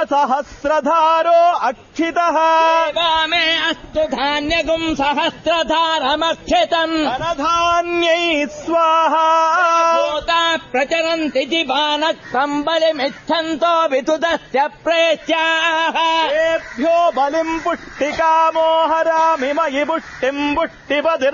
सहस्रधारो अक्षितः मे अस्तु धान्यगुम् सहस्रधारमक्षितम् धनधान्यै स्वाहा प्रचरन्ति जिबानः सम्बलिमिच्छन्तो विदुदस्य प्रेत्याः तेभ्यो बलिम् पुष्टिकामो हरामि मयि पुष्टिम् पुष्टिपतिर्